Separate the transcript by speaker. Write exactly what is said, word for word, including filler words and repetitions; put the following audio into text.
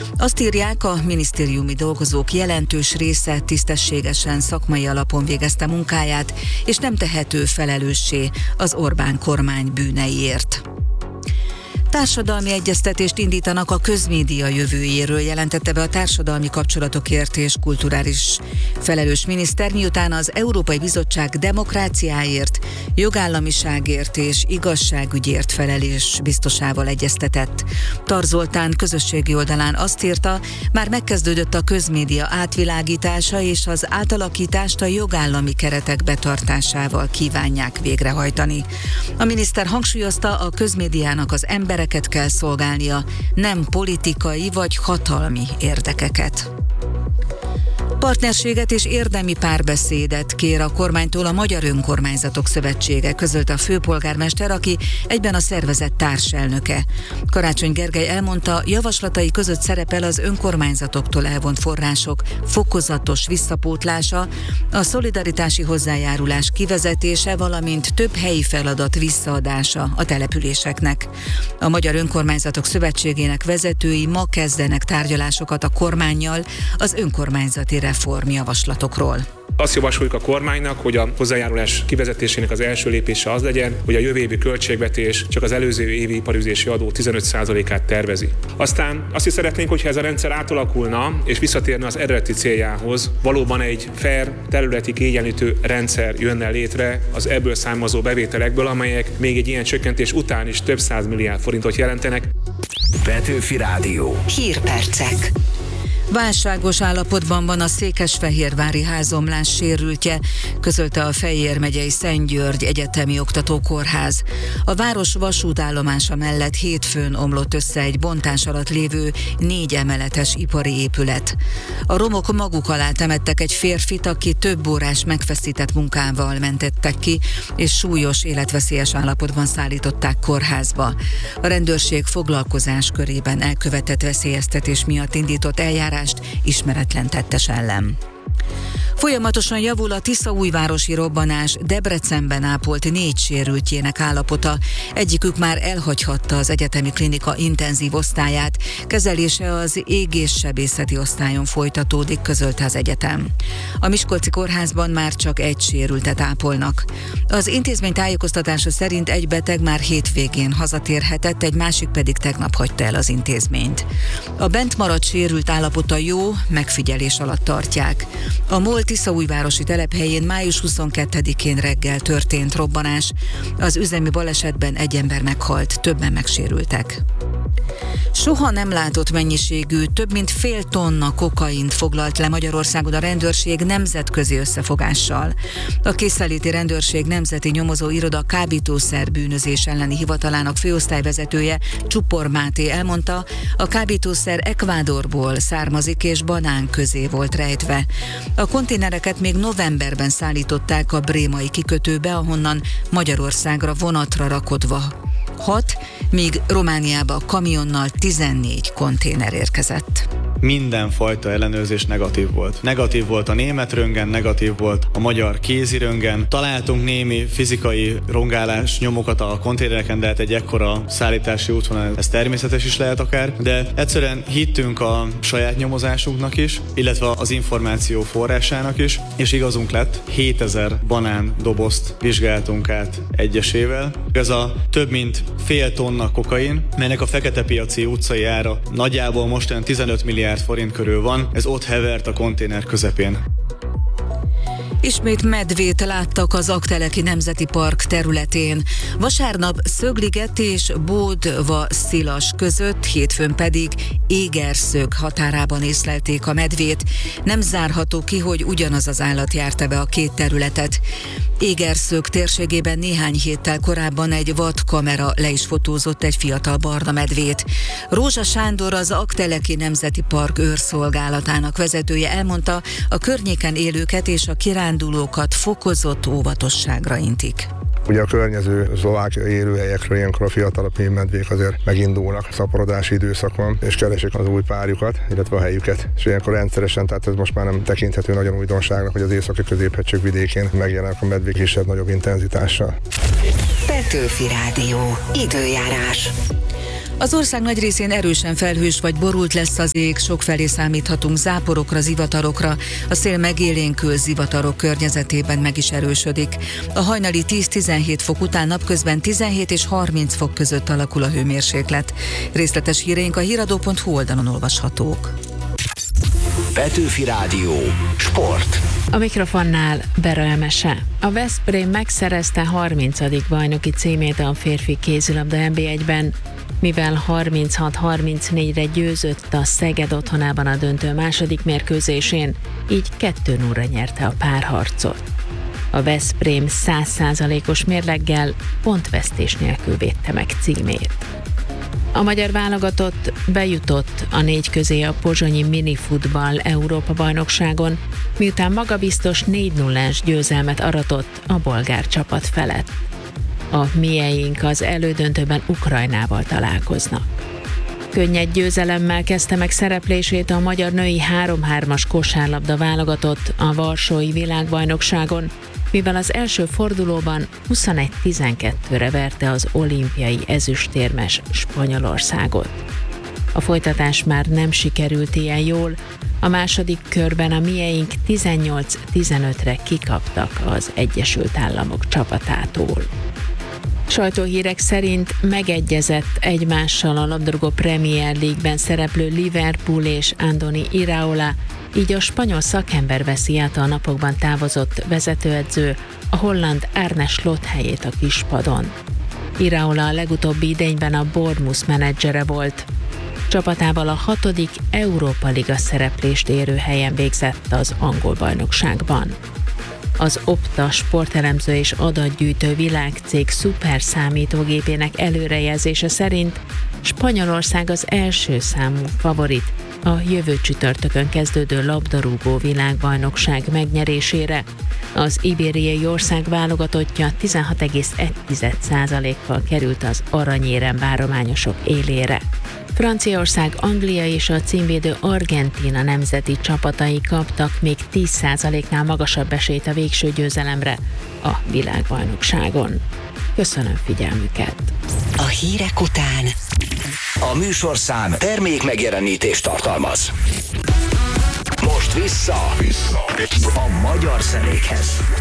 Speaker 1: Azt írják, a minisztériumi dolgozók jelentős része tisztességesen szakmai alapon végezte munkáját, és nem tehető felelőssé az Orbán kormány bűneiért. Társadalmi egyeztetést indítanak a közmédia jövőjéről, jelentette be a társadalmi kapcsolatokért és kulturális felelős miniszter, miután az Európai Bizottság demokráciáért, jogállamiságért és igazságügyért felelős biztosával egyeztetett. Tar Zoltán közösségi oldalán azt írta, már megkezdődött a közmédia átvilágítása, és az átalakítást a jogállami keretek betartásával kívánják végrehajtani. A miniszter hangsúlyozta, a közmédiának az emberek kell szolgálnia, nem politikai vagy hatalmi érdekeket. Partnerséget és érdemi párbeszédet kér a kormánytól a Magyar Önkormányzatok Szövetsége, közölte a főpolgármester, aki egyben a szervezet társelnöke. Karácsony Gergely elmondta, javaslatai között szerepel az önkormányzatoktól elvont források fokozatos visszapótlása, a szolidaritási hozzájárulás kivezetése, valamint több helyi feladat visszaadása a településeknek. A Magyar Önkormányzatok Szövetségének vezetői ma kezdenek tárgyalásokat a kormánnyal az önkormányzati reformjavaslatokról.
Speaker 2: Azt javasoljuk a kormánynak, hogy a hozzájárulás kivezetésének az első lépése az legyen, hogy a jövő évi költségvetés csak az előző évi iparűzési adó tizenöt százalékát tervezi. Aztán azt is szeretnénk, hogyha ez a rendszer átalakulna és visszatérne az eredeti céljához, valóban egy fair, területi kiegyenlítő rendszer jönne létre az ebből származó bevételekből, amelyek még egy ilyen csökkentés után is több száz milliárd forintot jelentenek.
Speaker 3: Petőfi Rádió.
Speaker 1: Hírpercek. Válságos állapotban van a székesfehérvári házomlás sérültje, közölte a Fejér megyei Szent György Egyetemi Oktatókórház. A város vasútállomása mellett hétfőn omlott össze egy bontás alatt lévő négy emeletes ipari épület. A romok maguk alá temettek egy férfit, aki több órás megfeszített munkával mentettek ki, és súlyos életveszélyes állapotban szállították kórházba. A rendőrség foglalkozás körében elkövetett veszélyeztetés miatt indított eljárás ismeretlen tettes ellen. Folyamatosan javul a tiszaújvárosi robbanás Debrecenben ápolt négy sérültjének állapota. Egyikük már elhagyhatta az egyetemi klinika intenzív osztályát, kezelése az égéssebészeti osztályon folytatódik, közölte az egyetem. A Miskolci kórházban már csak egy sérültet ápolnak. Az intézmény tájékoztatása szerint egy beteg már hétvégén hazatérhetett, egy másik pedig tegnap hagyta el az intézményt. A bent maradt sérült állapota jó, megfigyelés alatt tartják. A MOL tiszaújvárosi telephelyén május huszonkettedikén reggel történt robbanás. Az üzemi balesetben egy ember meghalt, többen megsérültek. Soha nem látott mennyiségű, több mint fél tonna kokaint foglalt le Magyarországon a rendőrség nemzetközi összefogással. A Készenléti Rendőrség Nemzeti Nyomozó Iroda kábítószer bűnözés elleni hivatalának főosztályvezetője, Csupor Máté elmondta, a kábítószer Ekvádorból származik és Banán közé volt rejtve. A konténereket még novemberben szállították a brémai kikötőbe, ahonnan Magyarországra vonatra rakodva hat, míg Romániába kamionnal tizennégy konténer érkezett.
Speaker 4: Mindenfajta ellenőrzés negatív volt. Negatív volt a német röntgen, negatív volt a magyar kézi röntgen. Találtunk némi fizikai rongálás nyomokat a konténereken, de hát egy ekkora szállítási útvonal, ez természetes is lehet akár, de egyszerűen hittünk a saját nyomozásunknak is, illetve az információ forrásának is, és igazunk lett, hétezer banán dobozt vizsgáltunk át egyesével. Ez a több mint fél tonna kokain, melynek a fekete piaci utcai ára nagyjából most olyan tizenöt milliárd forint körül van, ez ott hevert a konténer közepén.
Speaker 1: Ismét medvét láttak az Aggteleki Nemzeti Park területén. Vasárnap Szögliget és Bódva-Szilas között, hétfőn pedig Égerszög határában észlelték a medvét. Nem zárható ki, hogy ugyanaz az állat járta be a két területet. Égerszög térségében néhány héttel korábban egy vadkamera le is fotózott egy fiatal barna medvét. Rózsa Sándor, az Aggteleki Nemzeti Park őrszolgálatának vezetője elmondta, a környéken élőket és a kirándulókat fokozott óvatosságra intik.
Speaker 5: Ugye a környező szlovákiai élőhelyekről ilyenkor a fiatalabb medvék azért megindulnak, szaporodási időszak van, és keresik az új párjukat, illetve a helyüket. És ilyenkor rendszeresen, tehát ez most már nem tekinthető nagyon újdonságnak, hogy az északi középhegység vidékén megjelennek a medvék kisebb-nagyobb intenzitással.
Speaker 3: Petőfi Rádió. Időjárás.
Speaker 1: Az ország nagy részén erősen felhős vagy borult lesz az ég, sokfelé számíthatunk záporokra, zivatarokra, a szél megélénkül, zivatarok környezetében meg is erősödik. A hajnali tíz-tizenhét fok után napközben tizenhét és harminc fok között alakul a hőmérséklet. Részletes híreink a híradó pont hu oldalon olvashatók.
Speaker 3: Petőfi Rádió. Sport.
Speaker 6: A mikrofonnál Bera Emese. A Veszprém megszerezte harmincadik bajnoki címét a férfi kézilabda en bé egyben, mivel harminchat harmincnégyre győzött a Szeged otthonában a döntő második mérkőzésén, így kettő nullra nyerte a párharcot. A Veszprém száz százalékos mérleggel pontvesztés nélkül védte meg címét. A magyar válogatott bejutott a négy közé a pozsonyi minifutball Európa-bajnokságon, miután magabiztos négy nullás győzelmet aratott a bolgár csapat felett. A mieink az elődöntőben Ukrajnával találkoznak. Könnyed győzelemmel kezdte meg szereplését a magyar női három-hármas kosárlabda válogatott a varsói világbajnokságon, mivel az első fordulóban huszonegy tizenkettőre verte az olimpiai ezüstérmes Spanyolországot. A folytatás már nem sikerült ilyen jól, a második körben a mieink tizennyolc tizenötre kikaptak az Egyesült Államok csapatától. Sajtóhírek szerint megegyezett egymással a labdarúgó Premier League-ben szereplő Liverpool és Andoni Iraola, így a spanyol szakember veszi át a napokban távozott vezetőedző a holland Arne Slot helyét a kispadon. Iraola a legutóbbi idényben a Bournemouth menedzsere volt. Csapatával a hatodik Európa Liga szereplést érő helyen végzett az angol bajnokságban. Az Opta sportelemző és adatgyűjtő világcég szuperszámítógépének előrejelzése szerint Spanyolország az első számú favorit a jövő csütörtökön kezdődő labdarúgó világbajnokság megnyerésére. Az ibériai ország válogatottja tizenhat egész egy százalékkal került az aranyérem várományosok élére. Franciaország, Anglia és a címvédő Argentína nemzeti csapatai kaptak még tíz százaléknál magasabb esélyt a végső győzelemre a világbajnokságon. Köszönöm figyelmüket!
Speaker 3: A hírek után a műsorszám termék megjelenítést tartalmaz. Most vissza, vissza. a magyar zenékhez.